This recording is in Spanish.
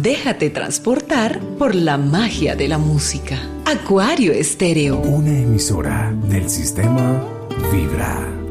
déjate transportar por la magia de la música. Acuario Estéreo. Una emisora del sistema Vibra.